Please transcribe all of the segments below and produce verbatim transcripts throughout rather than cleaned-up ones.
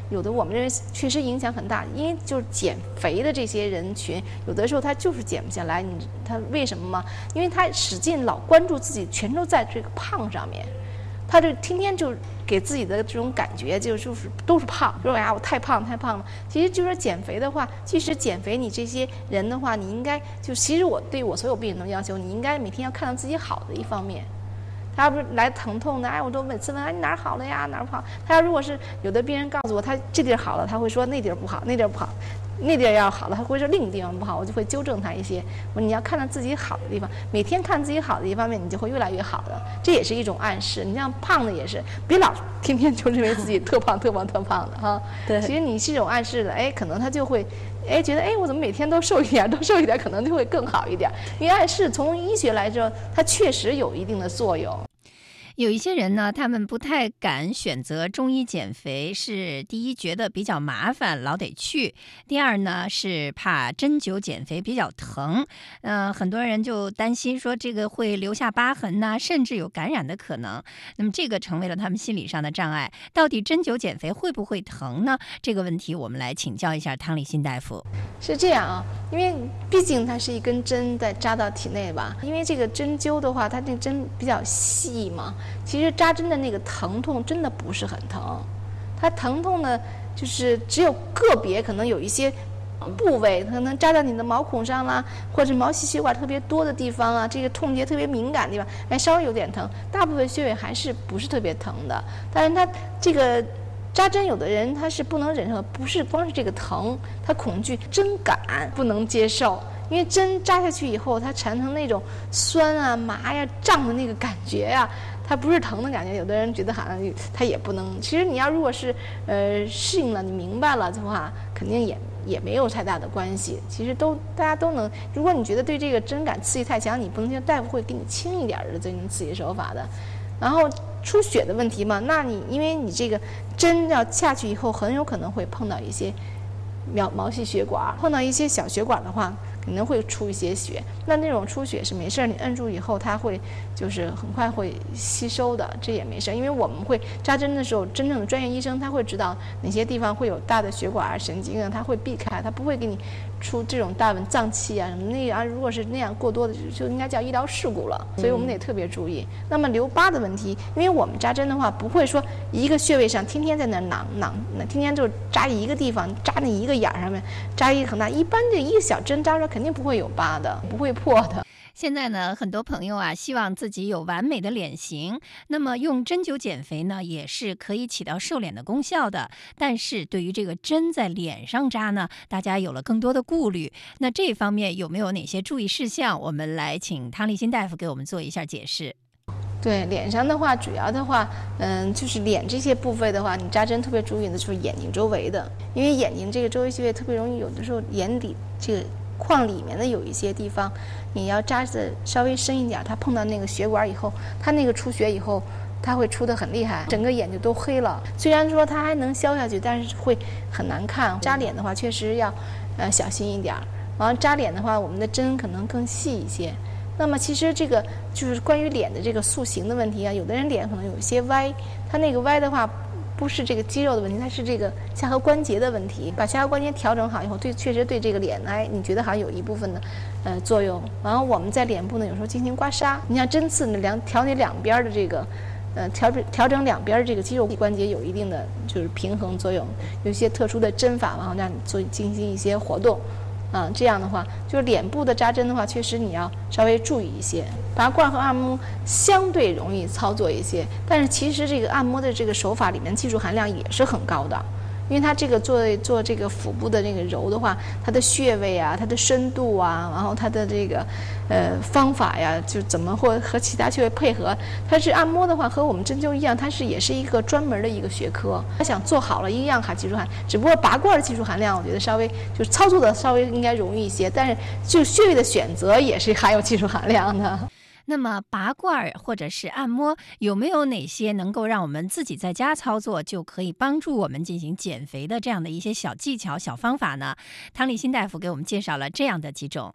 有的我们认为确实影响很大，因为就是减肥的这些人群，有的时候他就是减不下来。你他为什么吗？因为他使劲老关注自己，全都在这个胖上面。他这天天就给自己的这种感觉就就是都是胖，说哎呀我太胖太胖了。其实就是减肥的话，即使减肥你这些人的话，你应该就其实我对我所有病人的要求，你应该每天要看到自己好的一方面。他要不是来疼痛的，哎，我都每次问哎你哪儿好了呀，哪儿不好？他要如果是有的病人告诉我他这地儿好了，他会说那地儿不好，那地儿不好。那地儿要好了，他会说另一个地方不好，我就会纠正他一些。我说你要看到自己好的地方，每天看自己好的一方面，你就会越来越好的。这也是一种暗示。你像胖的也是，别老天天就认为自己特胖、特胖、特胖的哈。对，其实你是一种暗示的，哎，可能他就会，哎，觉得哎，我怎么每天都瘦一点，都瘦一点，可能就会更好一点。因为暗示从医学来说，它确实有一定的作用。 有一些人呢，他们不太敢选择中医减肥，是第一觉得比较麻烦，老得去；第二呢是怕针灸减肥比较疼，呃，很多人就担心说这个会留下疤痕呐、啊，甚至有感染的可能。那么这个成为了他们心理上的障碍。到底针灸减肥会不会疼呢？这个问题我们来请教一下汤立新大夫。 是这样啊，因为毕竟它是一根针在扎到体内吧，因为这个针灸的话，它这个针比较细嘛。其实扎针的那个疼痛真的不是很疼，它疼痛呢，就是只有个别可能有一些部位可能扎到你的毛孔上啦，或者毛细血管特别多的地方啊，这个痛觉特别敏感的地方，哎，稍微有点疼。大部分穴位还是不是特别疼的，但是它这个扎针，有的人他是不能忍受，不是光是这个疼，他恐惧针感不能接受。因为针扎下去以后，它产生那种酸啊、麻呀、胀的那个感觉呀、啊，它不是疼的感觉。有的人觉得好像它也不能。其实你要如果是呃适应了，你明白了的话，肯定也也没有太大的关系。其实都大家都能。如果你觉得对这个针感刺激太强，你不能听大夫会给你轻一点的这种刺激手法的。然后出血的问题嘛，那你因为你这个针要下去以后，很有可能会碰到一些毛毛细血管，碰到一些小血管的话，可能会出一些血。那那种出血是没事，你摁住以后，它会就是很快会吸收的，这也没事。因为我们会扎针的时候，真正的专业医生他会知道哪些地方会有大的血管啊、神经啊，他会避开，他不会给你出这种大问脏器啊什么那样。如果是那样过多的，就应该叫医疗事故了。所以我们得特别注意。嗯、那么留疤的问题，因为我们扎针的话，不会说一个穴位上天天在那囊囊，那天天就扎一个地方，扎那一个眼儿上面，扎一个很大。一般这一个小针扎出来肯定不会有疤的，不会破的。 现在呢，很多朋友啊，希望自己有完美的脸型，那么用针灸减肥呢，也是可以起到瘦脸的功效的。但是对于这个针在脸上扎呢，大家有了更多的顾虑。那这方面有没有哪些注意事项？我们来请汤立新大夫给我们做一下解释。 对，脸上的话，主要的话，嗯，就是脸这些部位的话，你扎针特别注意的就是眼睛周围的，因为眼睛这个周围穴位特别容易，有的时候眼底这个眶里面的有一些地方，你要扎的稍微深一点，它碰到那个血管以后，它那个出血以后，它会出得很厉害，整个眼睛都黑了。虽然说它还能消下去，但是会很难看。扎脸的话，确实要呃小心一点。然后扎脸的话，我们的针可能更细一些。那么其实这个就是关于脸的这个塑形的问题啊，有的人脸可能有一些歪，它那个歪的话不是这个肌肉的问题，它是这个下颌关节的问题。把下颌关节调整好以后，对，确实对这个脸，哎，你觉得好像有一部分的呃作用。然后我们在脸部呢，有时候进行刮痧，你像针刺呢，两调你两边的这个呃调整调整两边这个肌肉关节有一定的就是平衡作用，有一些特殊的针法，然后让你做进行一些活动。嗯，这样的话，就是脸部的扎针的话，确实你要稍微注意一些。拔罐和按摩相对容易操作一些，但是其实这个按摩的这个手法里面技术含量也是很高的。因为它这个做做这个腹部的这个揉的话，它的穴位啊，它的深度啊，然后它的这个呃方法呀，就怎么或和其他穴位配合，它是按摩的话和我们针灸一样，它是也是一个专门的一个学科。它想做好了一样含技术含，只不过拔罐的技术含量，我觉得稍微就是操作的稍微应该容易一些，但是就穴位的选择也是含有技术含量的。 那么拔罐或者是按摩，有没有哪些能够让我们自己在家操作就可以帮助我们进行减肥的这样的一些小技巧、小方法呢？汤立新大夫给我们介绍了这样的几种。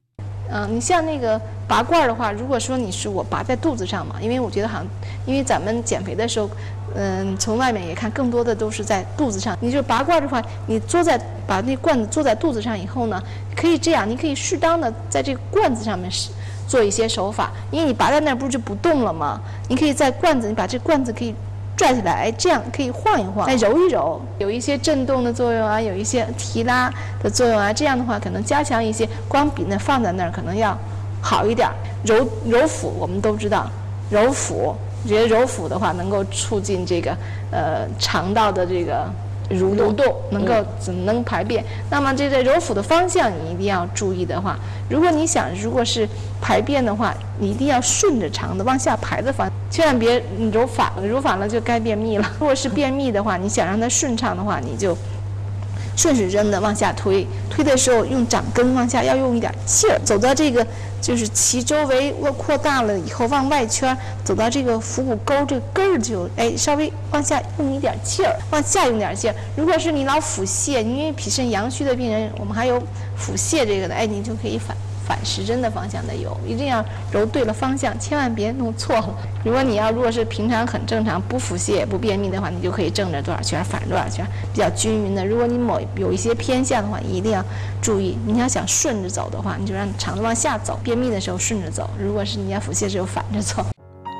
嗯、呃，你像那个拔罐的话，如果说你是我拔在肚子上嘛，因为我觉得好像，因为咱们减肥的时候，嗯、呃，从外面也看，更多的都是在肚子上。你就拔罐的话，你坐在把那罐子坐在肚子上以后呢，可以这样，你可以适当的在这个罐子上面做一些手法，因为你拔在那儿不是就不动了吗？你可以在罐子，你把这罐子可以拽起来，哎，这样可以晃一晃，哎，揉一揉，有一些震动的作用啊，有一些提拉的作用啊，这样的话可能加强一些，光比那放在那儿可能要好一点。揉揉腹我们都知道，揉腹，觉得揉腹的话能够促进这个呃肠道的这个蠕动，能够怎能排便。那么这个揉腹的方向你一定要注意的话，如果你想如果是排便的话，你一定要顺着肠子往下排的方向，千万别揉反了，揉反了就该便秘了。如果是便秘的话，你想让它顺畅的话，你就顺时针的往下推，推的时候用掌根往下要用一点劲儿，走到这个就是脐周围扩大了以后往外圈，走到这个腹股沟这个根儿就哎稍微往下用一点劲儿，往下用点劲儿。如果是你老腹泻，因为脾肾阳虚的病人，我们还有腹泻这个的，哎，你就可以反反时针的方向的揉，一定要揉对了方向，千万别弄错了。如果你要如果是平常很正常，不腹泻不便秘的话，你就可以正着多少圈，反着多少圈，比较均匀的。如果你某有一些偏向的话，一定要注意。你要想顺着走的话，你就让肠子往下走，便秘的时候顺着走；如果是你要腹泻的时候反着走。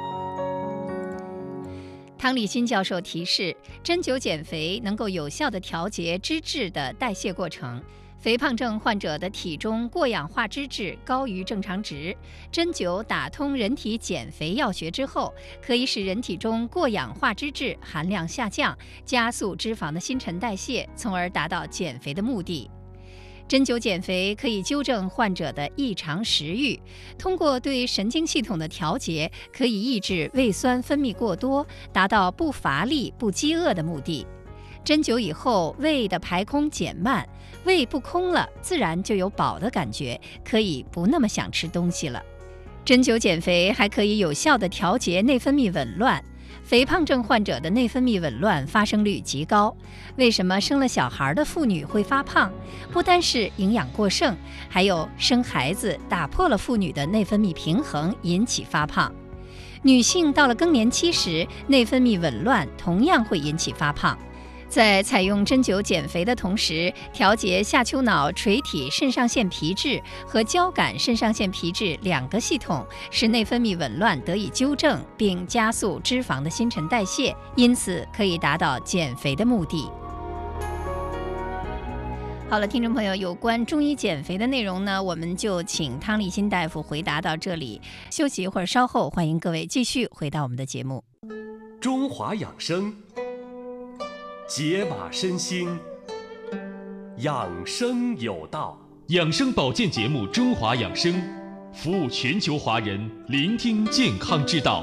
汤立新教授提示，针灸减肥能够有效地调节脂质的代谢过程。肥胖症患者的体中过氧化脂质高于正常值，针灸打通人体减肥要穴之后，可以使人体中过氧化脂质含量下降，加速脂肪的新陈代谢，从而达到减肥的目的。针灸减肥可以纠正患者的异常食欲，通过对神经系统的调节，可以抑制胃酸分泌过多，达到不乏力、不饥饿的目的。针灸以后，胃的排空减慢，胃不空了，自然就有饱的感觉，可以不那么想吃东西了。针灸减肥还可以有效地调节内分泌紊乱。肥胖症患者的内分泌紊乱发生率极高。为什么生了小孩的妇女会发胖？不单是营养过剩，还有生孩子打破了妇女的内分泌平衡，引起发胖。女性到了更年期时，内分泌紊乱同样会引起发胖。在采用针灸减肥的同时，调节下丘脑垂体肾上腺皮质和交感肾上腺皮质两个系统，使内分泌紊乱得以纠正，并加速脂肪的新陈代谢，因此可以达到减肥的目的。好了，听众朋友，有关中医减肥的内容呢，我们就请汤立新大夫回答到这里。休息一会儿，稍后欢迎各位继续回到我们的节目。 中华养生，解码身心，养生有道。 养生保健节目《中华养生》，服务全球华人，聆听健康之道。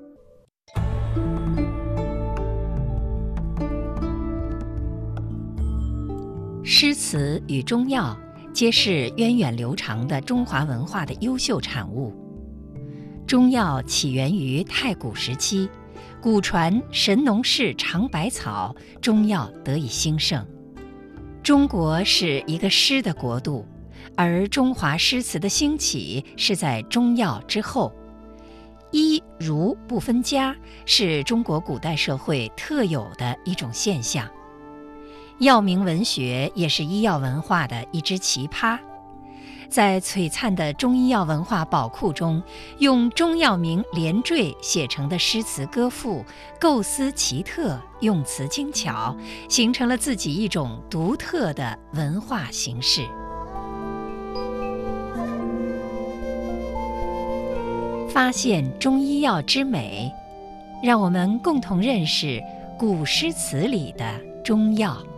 诗词与中药皆是源远流长的中华文化的优秀产物。中药起源于太古时期，古传神农氏尝百草，中药得以兴盛。中国是一个诗的国度，而中华诗词的兴起是在中药之后。医儒不分家是中国古代社会特有的一种现象。药名文学也是医药文化的一支奇葩。在璀璨的中医药文化宝库中，用中药名连缀写成的诗词歌赋，构思奇特，用词精巧，形成了自己一种独特的文化形式。发现中医药之美，让我们共同认识古诗词里的中药。